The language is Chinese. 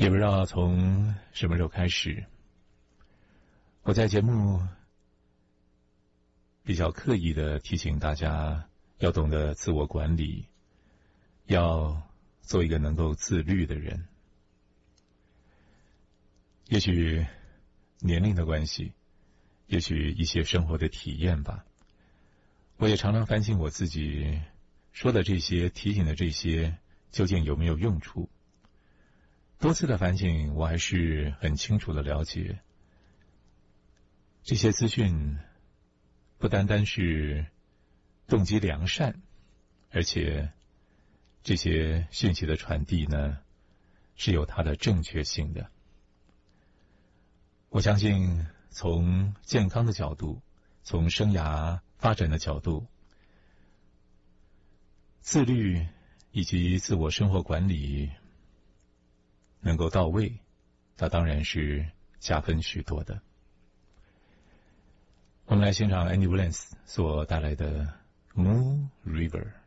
也不知道从什么时候开始，我在节目比较刻意的提醒大家要懂得自我管理，要做一个能够自律的人。也许年龄的关系，也许一些生活的体验吧，我也常常反省我自己说的这些，提醒的这些究竟有没有用处。多次的反省，我还是很清楚的了解，这些资讯不单单是动机良善，而且这些讯息的传递呢，是有它的正确性的。我相信从健康的角度，从生涯发展的角度，自律以及自我生活管理能够到位，那当然是加分许多的。我们来欣赏 Andy Williams 所带来的 Moon River。